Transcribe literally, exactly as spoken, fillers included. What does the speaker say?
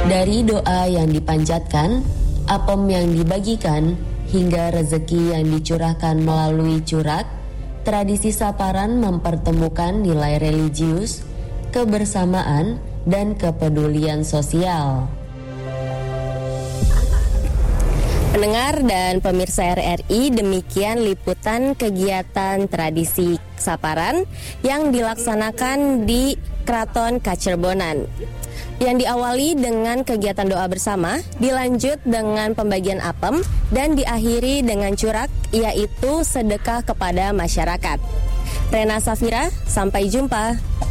Dari doa yang dipanjatkan, apem yang dibagikan, hingga rezeki yang dicurahkan melalui curak, tradisi Saparan mempertemukan nilai religius, kebersamaan, dan kepedulian sosial. Pendengar dan pemirsa R R I, demikian liputan kegiatan tradisi Saparan yang dilaksanakan di Keraton Kacerbonan. Yang diawali dengan kegiatan doa bersama, dilanjut dengan pembagian apem, dan diakhiri dengan curak, yaitu sedekah kepada masyarakat. Rena Safira, sampai jumpa.